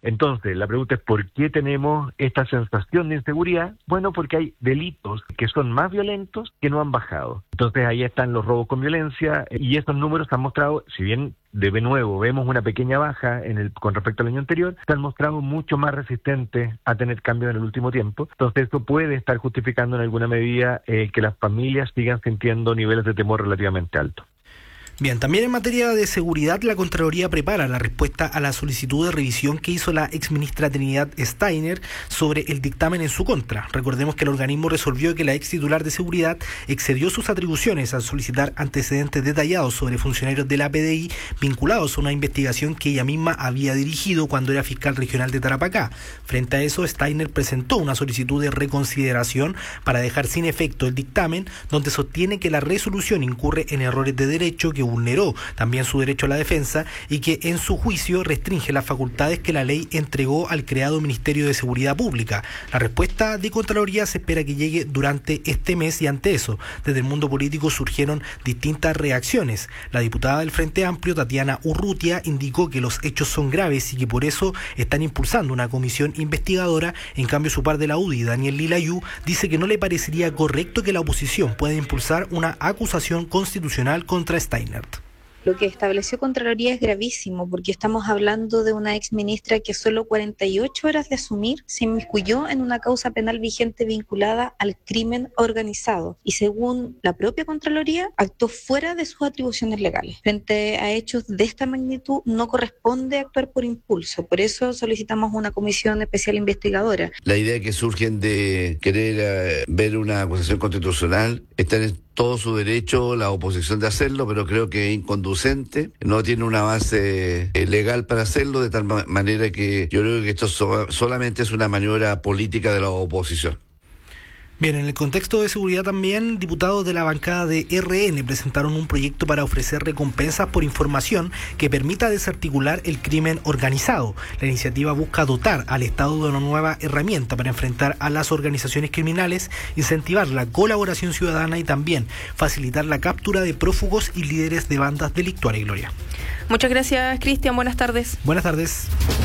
Entonces, la pregunta es ¿por qué tenemos esta sensación de inseguridad? Bueno, porque hay delitos que son más violentos que no han bajado. Entonces, ahí están los robos con violencia y estos números han mostrado, si bien de nuevo vemos una pequeña baja con respecto al año anterior, se han mostrado mucho más resistentes a tener cambios en el último tiempo. Entonces, esto puede estar justificando en alguna medida que las familias sigan sintiendo niveles de temor relativamente altos. Bien, también en materia de seguridad, la Contraloría prepara la respuesta a la solicitud de revisión que hizo la exministra Trinidad Steiner sobre el dictamen en su contra. Recordemos que el organismo resolvió que la ex titular de seguridad excedió sus atribuciones al solicitar antecedentes detallados sobre funcionarios de la PDI vinculados a una investigación que ella misma había dirigido cuando era fiscal regional de Tarapacá. Frente a eso, Steiner presentó una solicitud de reconsideración para dejar sin efecto el dictamen, donde sostiene que la resolución incurre en errores de derecho que vulneró también su derecho a la defensa y que en su juicio restringe las facultades que la ley entregó al creado Ministerio de Seguridad Pública. La respuesta de Contraloría se espera que llegue durante este mes y ante eso, desde el mundo político surgieron distintas reacciones. La diputada del Frente Amplio, Tatiana Urrutia, indicó que los hechos son graves y que por eso están impulsando una comisión investigadora. En cambio, su par de la UDI, Daniel Lilayú, dice que no le parecería correcto que la oposición pueda impulsar una acusación constitucional contra Steiner. Lo que estableció Contraloría es gravísimo porque estamos hablando de una exministra que solo 48 horas de asumir se inmiscuyó en una causa penal vigente vinculada al crimen organizado y según la propia Contraloría actuó fuera de sus atribuciones legales. Frente a hechos de esta magnitud no corresponde actuar por impulso, por eso solicitamos una comisión especial investigadora. La idea que surgen de querer ver una acusación constitucional está en todo su derecho la oposición de hacerlo, pero creo que es inconducente, no tiene una base legal para hacerlo, de tal manera que yo creo que esto solamente es una maniobra política de la oposición. Bien, en el contexto de seguridad también, diputados de la bancada de RN presentaron un proyecto para ofrecer recompensas por información que permita desarticular el crimen organizado. La iniciativa busca dotar al Estado de una nueva herramienta para enfrentar a las organizaciones criminales, incentivar la colaboración ciudadana y también facilitar la captura de prófugos y líderes de bandas delictuales. Gloria. Muchas gracias, Cristian. Buenas tardes. Buenas tardes.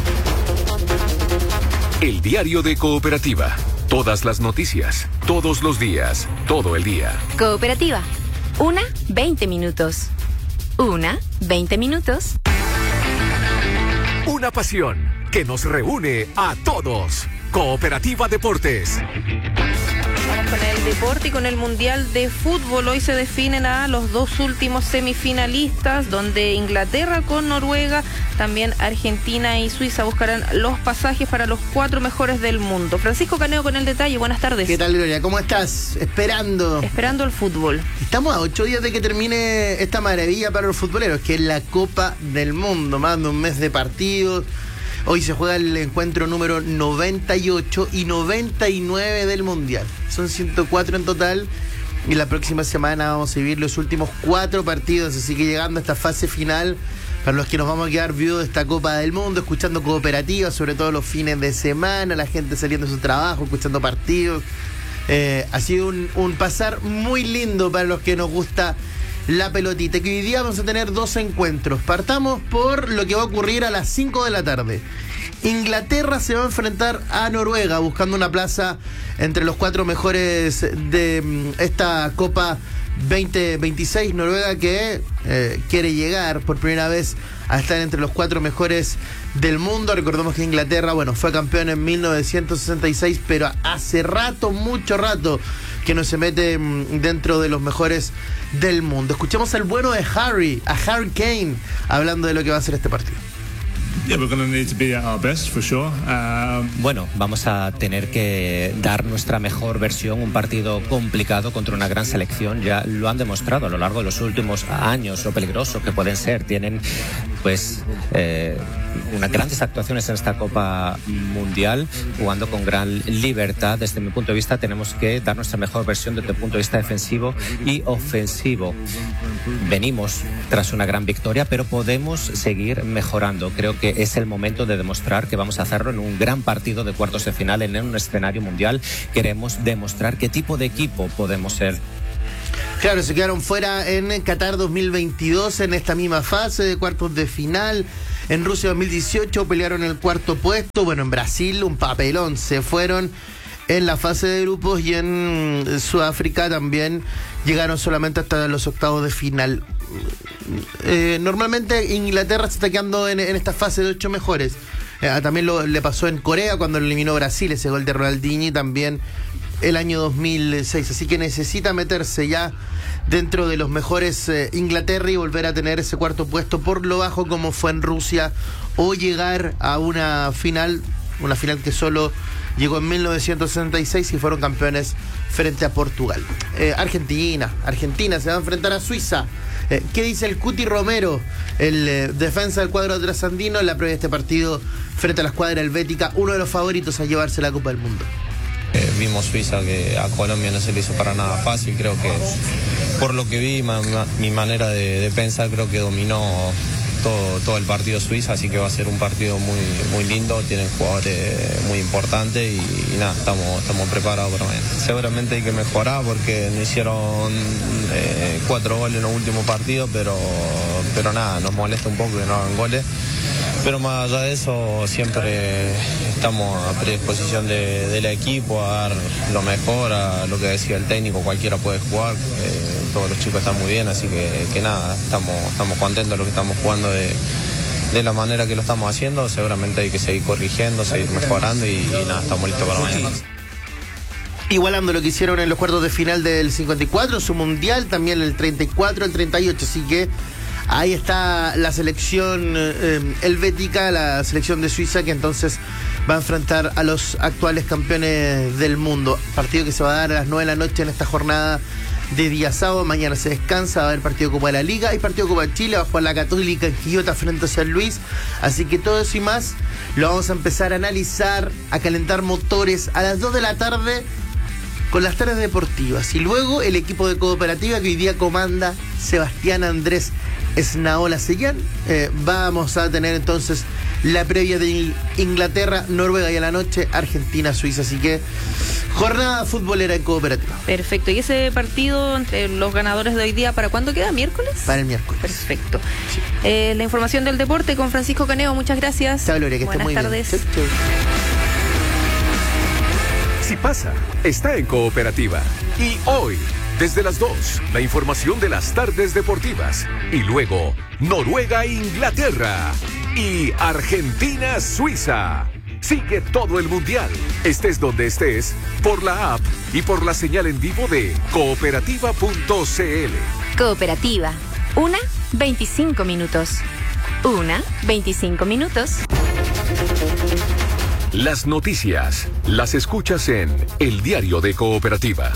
El diario de Cooperativa. Todas las noticias, todos los días, todo el día. Cooperativa. 20 minutos. 20 minutos. Una pasión que nos reúne a todos. Cooperativa Deportes. Vamos con el deporte y con el Mundial de Fútbol. Hoy se definen a los dos últimos semifinalistas, donde Inglaterra con Noruega, también Argentina y Suiza buscarán los pasajes para los 4 mejores del mundo. Francisco Caneo con el detalle. Buenas tardes. ¿Qué tal, Gloria? ¿Cómo estás? Esperando el fútbol. Estamos a 8 días de que termine esta maravilla para los futboleros, que es la Copa del Mundo. Más de un mes de partidos. Hoy se juega el encuentro número 98 y 99 del Mundial. Son 104 en total y la próxima semana vamos a vivir los últimos 4 partidos. Así que llegando a esta fase final, para los que nos vamos a quedar viudos de esta Copa del Mundo, escuchando Cooperativa, sobre todo los fines de semana, la gente saliendo de su trabajo, escuchando partidos. Ha sido un pasar muy lindo para los que nos gusta la pelotita, que hoy día vamos a tener 2 encuentros. Partamos por lo que va a ocurrir a las 5 de la tarde. Inglaterra se va a enfrentar a Noruega, buscando una plaza entre los 4 mejores de esta Copa 2026. Noruega que quiere llegar por primera vez a estar entre los 4 mejores del mundo. Recordemos que Inglaterra, fue campeón en 1966, pero hace rato, mucho rato, que no se mete dentro de los mejores del mundo. Escuchemos al bueno de Harry Kane, hablando de lo que va a ser este partido. Vamos a tener que dar nuestra mejor versión, un partido complicado contra una gran selección. Ya lo han demostrado a lo largo de los últimos años, lo peligroso que pueden ser. Tienen unas grandes actuaciones en esta Copa Mundial, jugando con gran libertad. Desde mi punto de vista tenemos que dar nuestra mejor versión desde el punto de vista defensivo y ofensivo. Venimos tras una gran victoria, pero podemos seguir mejorando. Creo que es el momento de demostrar que vamos a hacerlo en un gran partido de cuartos de final, en un escenario mundial. Queremos demostrar qué tipo de equipo podemos ser. Claro, se quedaron fuera en Qatar 2022 en esta misma fase de cuartos de final. En Rusia 2018 pelearon el cuarto puesto. Bueno, en Brasil un papelón. Se fueron en la fase de grupos y en Sudáfrica también llegaron solamente hasta los octavos de final. Normalmente Inglaterra se está quedando en esta fase de 8 mejores. También le pasó en Corea cuando lo eliminó Brasil, ese gol de Ronaldinho, y también el año 2006. Así que necesita meterse ya dentro de los mejores Inglaterra y volver a tener ese cuarto puesto por lo bajo como fue en Rusia, o llegar a una final que solo llegó en 1966 y fueron campeones frente a Portugal. Argentina se va a enfrentar a Suiza. ¿Qué dice el Cuti Romero, el defensa del cuadro trasandino, en la previa de este partido frente a la escuadra helvética, uno de los favoritos a llevarse la Copa del Mundo? Vimos Suiza, que a Colombia no se le hizo para nada fácil. Creo que por lo que vi, mi manera de pensar, creo que dominó todo el partido Suiza, así que va a ser un partido muy, muy lindo. Tienen jugadores muy importantes y nada, estamos preparados para mañana. Seguramente hay que mejorar porque no hicieron 4 goles en los últimos partidos, pero nada, nos molesta un poco que no hagan goles. Pero más allá de eso, siempre estamos a predisposición del equipo a dar lo mejor, a lo que decía el técnico, cualquiera puede jugar, todos los chicos están muy bien, así que nada, estamos contentos de lo que estamos jugando de la manera que lo estamos haciendo. Seguramente hay que seguir corrigiendo, seguir mejorando y nada, estamos listos para mañana. Igualando lo que hicieron en los cuartos de final del 54, en su mundial, también el 34, el 38, así que ahí está la selección helvética, la selección de Suiza, que entonces va a enfrentar a los actuales campeones del mundo. Partido que se va a dar a las 9 de la noche en esta jornada de día sábado. Mañana se descansa, va a haber partido de Copa de la Liga y partido de Copa de Chile, va a jugar la Católica en Quillota frente a San Luis. Así que todo eso y más lo vamos a empezar a analizar, a calentar motores a las 2 de la tarde con las tardes deportivas. Y luego el equipo de Cooperativa que hoy día comanda Sebastián Andrés Esnaola Sellán. Vamos a tener entonces la previa de Inglaterra, Noruega, y a la noche Argentina, Suiza. Así que jornada futbolera en Cooperativa. Perfecto. ¿Y ese partido entre los ganadores de hoy día para cuándo queda? ¿Miércoles? Para el miércoles. Perfecto. Sí. La información del deporte con Francisco Caneo. Muchas gracias. Chao, Gloria, que esté muy tardes. Bien. Chau. Si pasa, está en Cooperativa. Y hoy, desde las 2, la información de las tardes deportivas. Y luego, Noruega-Inglaterra. Y Argentina-Suiza. Sigue todo el mundial, estés donde estés, por la app y por la señal en vivo de cooperativa.cl. Cooperativa. 1:25 minutos. 1:25 minutos. Las noticias las escuchas en El Diario de Cooperativa.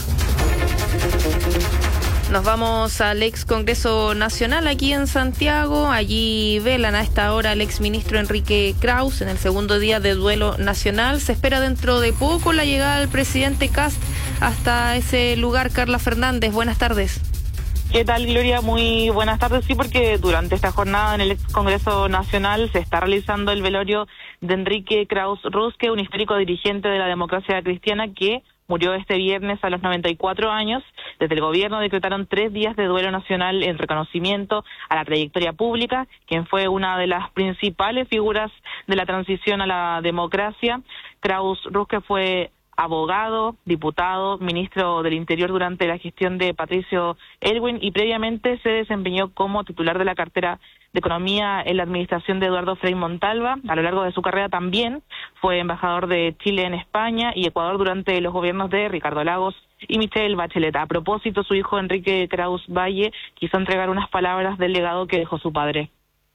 Nos vamos al ex Congreso Nacional aquí en Santiago. Allí velan a esta hora el exministro Enrique Kraus en el segundo día de duelo nacional. Se espera dentro de poco la llegada del presidente Kast hasta ese lugar. Carla Fernández, buenas tardes. ¿Qué tal, Gloria? Muy buenas tardes. Sí, porque durante esta jornada en el ex Congreso Nacional se está realizando el velorio de Enrique Kraus Ruske, un histórico dirigente de la democracia cristiana que murió este viernes a los 94 años. Desde el gobierno decretaron 3 días de duelo nacional en reconocimiento a la trayectoria pública, quien fue una de las principales figuras de la transición a la democracia. Kraus Ruske fue abogado, diputado, ministro del Interior durante la gestión de Patricio Aylwin y previamente se desempeñó como titular de la cartera de Economía en la administración de Eduardo Frei Montalva. A lo largo de su carrera también fue embajador de Chile en España y Ecuador durante los gobiernos de Ricardo Lagos y Michelle Bachelet. A propósito, su hijo Enrique Kraus Valle quiso entregar unas palabras del legado que dejó su padre.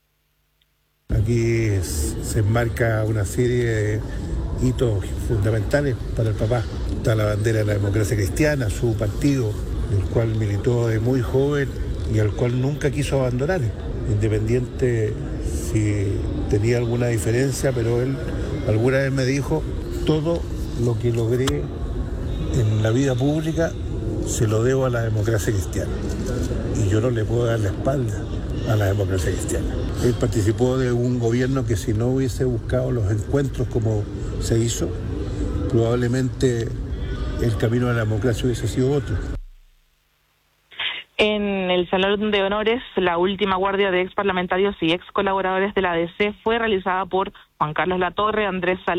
Aquí se enmarca una serie de hitos fundamentales para el papá. Está la bandera de la democracia cristiana, su partido, el cual militó de muy joven y al cual nunca quiso abandonar, independiente si tenía alguna diferencia, pero él alguna vez me dijo: todo lo que logré en la vida pública se lo debo a la democracia cristiana y yo no le puedo dar la espalda a la democracia cristiana. Él participó de un gobierno que, si no hubiese buscado los encuentros como se hizo, probablemente el camino a la democracia hubiese sido otro. En el Salón de Honores, la última guardia de ex parlamentarios y ex colaboradores de la ADC fue realizada por Juan Carlos Latorre, Andrés Salazar